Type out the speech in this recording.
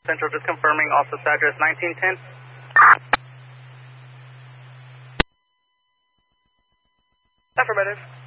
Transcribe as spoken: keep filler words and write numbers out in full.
Central, just confirming, also address nineteen ten. Affirmative.